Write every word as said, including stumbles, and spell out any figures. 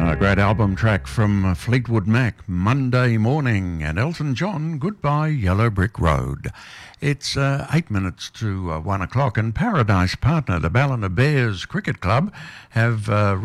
A great album track from Fleetwood Mac, Monday Morning, and Elton John, Goodbye Yellow Brick Road. It's uh, eight minutes to uh, one o'clock, and Paradise Partner, the Ballina Bears Cricket Club, have uh,